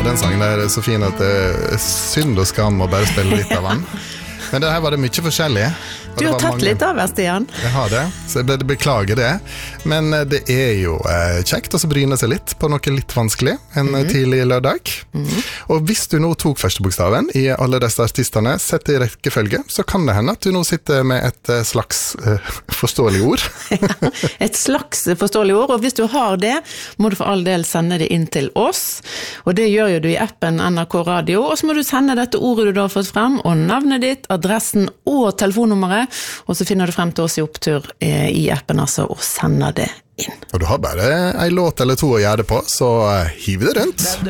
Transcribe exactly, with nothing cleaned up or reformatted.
den sangen der er så fin at det er synd og skam å bare spille litt av den. Men det her var det mye forskjellig. Du har tatt mange... litt av her, Stian. Jeg har det, så jeg beklager det. Men det er jo eh, kjekt å bryne seg litt på noe litt vanskelig en mm. tidlig lørdag. Mm. Og hvis du nå tok første bokstaven i alle disse artistene, sett i rekkefølge, så kan det hende at du nå sitter med et slags eh, forståelig ord. Ja, et slags forståelig ord, og hvis du har det, må du for all del sende det inn til oss. Og det gjør jo du i appen N R K Radio, og så må du sende dette ordet du da har fått frem, og navnet ditt, adressen og telefonnummeret, og så finner du frem til oss i opptur i appen altså, og sender det inn. Og du har bare en låt eller to å gjøre det på, så hiv det rundt.